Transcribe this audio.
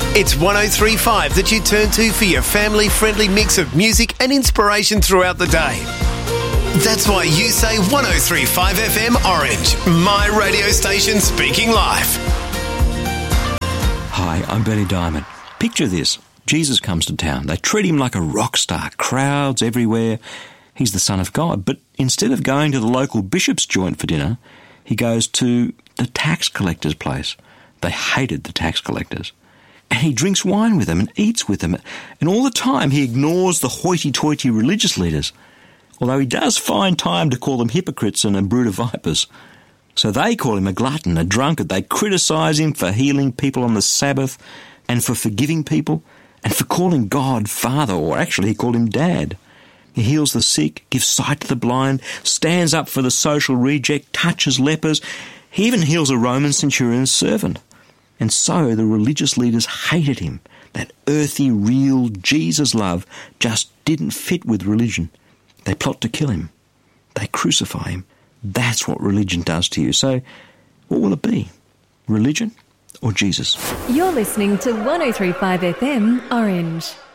It's 103.5 that you turn to for your family-friendly mix of music and inspiration throughout the day. That's why you say 103.5 FM Orange, my radio station speaking life. Hi, I'm Bernie Diamond. Picture this. Jesus comes to town. They treat him like a rock star. Crowds everywhere. He's the Son of God. But instead of going to the local bishop's joint for dinner, he goes to the tax collector's place. They hated the tax collectors. And he drinks wine with them and eats with them. And all the time he ignores the hoity-toity religious leaders, although he does find time to call them hypocrites and a brood of vipers. So they call him a glutton, a drunkard. They criticise him for healing people on the Sabbath and for forgiving people and for calling God Father, or actually he called him Dad. He heals the sick, gives sight to the blind, stands up for the social reject, touches lepers. He even heals a Roman centurion's servant. And so the religious leaders hated him. That earthy, real Jesus love just didn't fit with religion. They plot to kill him. They crucify him. That's what religion does to you. So what will it be? Religion or Jesus? You're listening to 103.5 FM Orange.